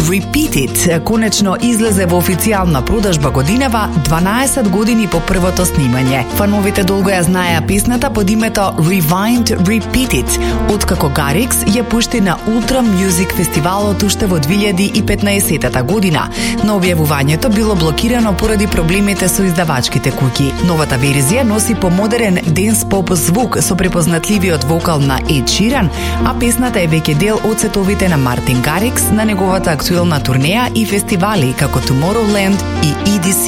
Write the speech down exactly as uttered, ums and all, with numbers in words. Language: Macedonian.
Repeat It конечно излезе во официјална продажба годинава дванаесет години по првото снимање. Фановите долго ја знаеа песната под името Rewind Repeat It, откако Garrix ја пушти на Ultra Music фестивалот уште во две илјади и петнаесетта година, но објавувањето било блокирано поради проблемите со издавачките куќи. Новата верзија носи помодерен денс-поп звук со препознатливиот вокал на Ед Ширан, а песната е веќе дел од сетовите на Мартин Гаррикс на неговата актуелна турнеја и фестивали како Tomorrowland и И Ди Си